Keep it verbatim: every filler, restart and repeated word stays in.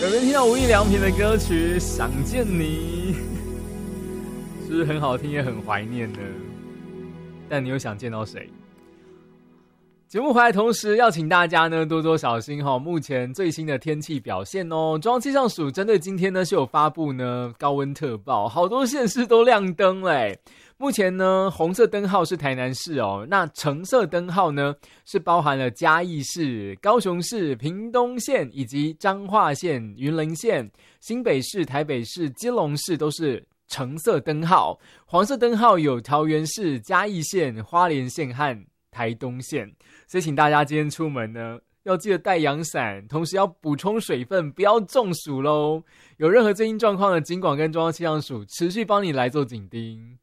有没有听到无印良品的歌曲《想见你》？是不是很好听也很怀念呢？但你又想见到谁？节目回来同时要请大家呢多多小心哈，目前最新的天气表现哦。中央气象署针对今天呢是有发布呢高温特报，好多县市都亮灯嘞。目前呢红色灯号是台南市哦，那橙色灯号呢是包含了嘉义市、高雄市、屏东县以及彰化县、云林县、新北市、台北市、基隆市都是橙色灯号。黄色灯号有桃园市、嘉义县、花莲县和台东县。所以请大家今天出门呢要记得带阳伞，同时要补充水分，不要中暑咯。有任何最新状况的警广跟中央气象署持续帮你来做警叮。